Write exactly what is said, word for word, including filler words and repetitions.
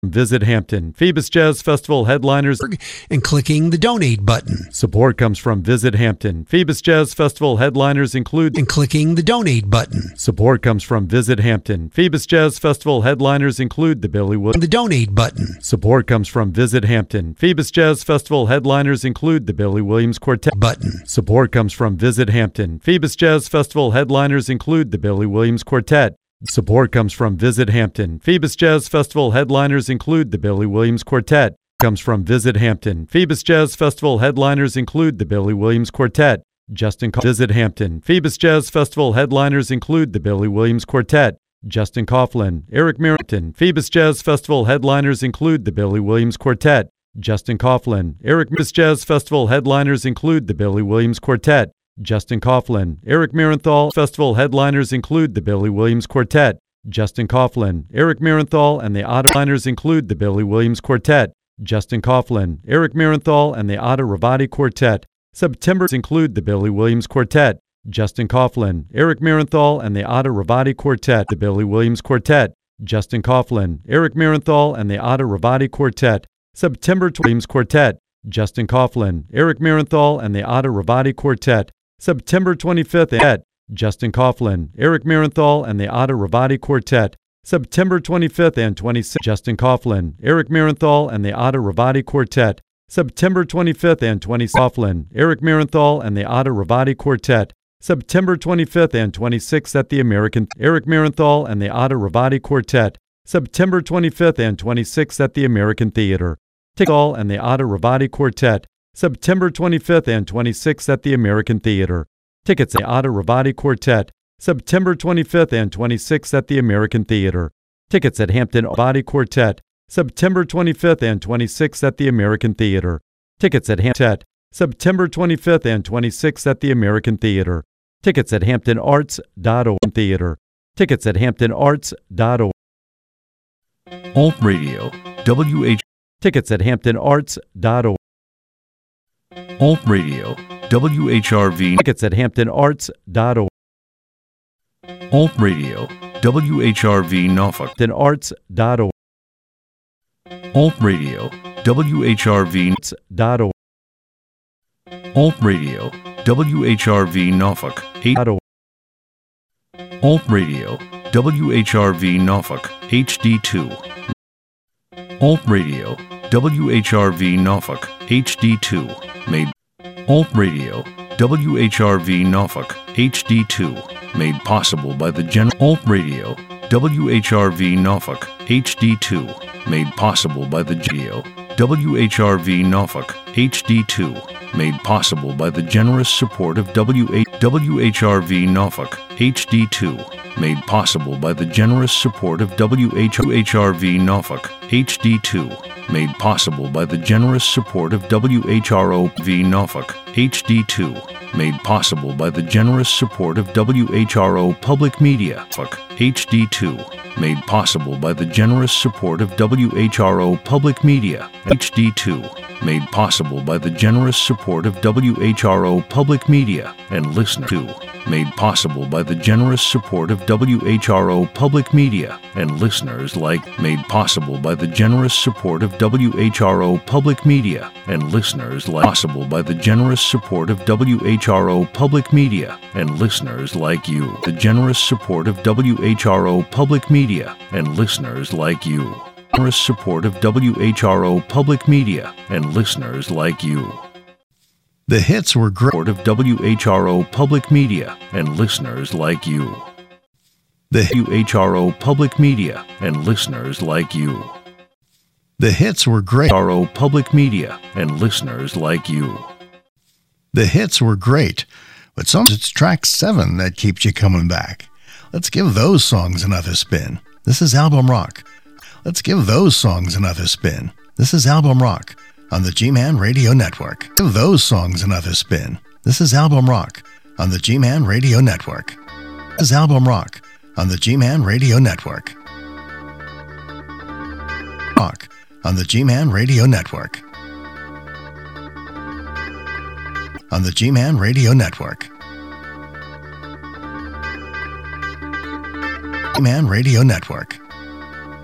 Visit Hampton. Phoebus Jazz Festival headliners and clicking the donate button. Support comes from Visit Hampton. Phoebus Jazz Festival headliners include and clicking the donate button. Support comes from Visit Hampton. Phoebus Jazz Festival headliners include the Billy Williams. The donate button. Support comes from Visit Hampton. Phoebus Jazz Festival headliners include the Billy Williams Quartet. Button. Support comes from Visit Hampton. Phoebus Jazz Festival headliners include the Billy Williams Quartet. Support comes from Visit Hampton. Phoebus Jazz Festival headliners include the Billy Williams Quartet. Comes from Visit Hampton. Phoebus Jazz Festival headliners include the Billy Williams Quartet. Justin Co- Visit Hampton. Phoebus Jazz Festival headliners include the Billy Williams Quartet. Justin Coughlin, Eric Merrington. Phoebus Jazz Festival headliners include the Billy Williams Quartet. Justin Coughlin, Eric Phoebus Jazz Festival headliners include the Billy Williams Quartet. Justin Coughlin, Eric Marienthal. Festival headliners include the Billy Williams Quartet. Justin Coughlin, Eric Marienthal and the Otter Liners include the Billy Williams Quartet. Justin Coughlin, Eric Marienthal and the Otter Ravati Quartet. September's include the Billy Williams Quartet. Justin Coughlin, Eric Marienthal and the Otter Ravati Quartet. The Billy Williams Quartet. Justin Coughlin, Eric Marienthal and the Otter Ravati Quartet. September Williams Quartet. Justin Coughlin, Eric Marienthal and the Otter Ravati Quartet. September twenty-fifth at Justin Coughlin, Eric Marienthal and the Otter Ravati Quartet. September twenty-fifth and twenty-sixth. Justin Coughlin, Eric Marienthal and the Otter Ravati Quartet. September twenty-fifth and twenty-sixth. Coughlin, Eric Marienthal and the Otter Ravati Quartet. September twenty-fifth and twenty-sixth at the American. Eric Marienthal and the Otter Ravati Quartet. September twenty-fifth and twenty-sixth at the American Theater. Tickall and the Otter Ravati Quartet. September twenty-fifth and twenty-sixth at the American Theater. Tickets at the Otter Ravati Quartet. September twenty-fifth and twenty-sixth at the American Theater. Tickets at Hampton Ravati Quartet. September twenty-fifth and twenty-sixth at the American Theater. Tickets at Hampton. September twenty-fifth and twenty-sixth at the American Theater. Tickets at hampton arts dot org. Theater. Tickets at hampton arts dot org. Alt Radio, W H. Tickets at hampton arts dot org. Alt Radio, W H R V. Tickets at hampton arts dot org. Alt Radio, W H R V Norfolk. hampton arts dot org. Alt Radio, W H R V dot org. Alt Radio, W H R V Norfolk. eight. Alt Radio, W H R V Norfolk, H D two. Alt Radio, W H R V Norfolk, H D two. Made. Alt Radio, W H R V Norfolk, H D two. Made possible by the Gen. Alt Radio, W H R V Norfolk, H D two. Made possible by the Geo. W H R V Norfolk, H D two. Made possible by the generous support of W H R V Norfolk, H D two. Made possible by the generous support of W H R V Norfolk, H D two. Made possible by the generous support of W H R O V Norfolk, H D two. Made possible by the generous support of W H R O Public Media, H D two. Made possible by the generous support of W H R O Public Media, H D two. Made possible by the generous support of W H R O Public Media and Listener two. Made possible by the generous support of W H R O Public Media and listeners like. Made possible by the generous support of W H R O Public Media and listeners like. Possible by the generous support of W H R O Public Media and listeners like you. The generous support of W H R O Public Media and listeners like you. Generous support of W H R O Public Media and listeners like you. The hits were great. Support of W H R O Public Media and listeners like you. The W H R O Public Media and listeners like you. The hits were great. R O Public Media and listeners like you. The hits were great, but sometimes it's track seven that keeps you coming back. Let's give those songs another spin. This is Album Rock. Let's give those songs another spin. This is Album Rock on the G-Man Radio Network. Give those songs another spin. This is Album Rock on the G-Man Radio Network. This is Album Rock on the G-Man Radio Network. Rock on the G-Man Radio Network. On the G-Man Radio Network. G-Man Radio Network.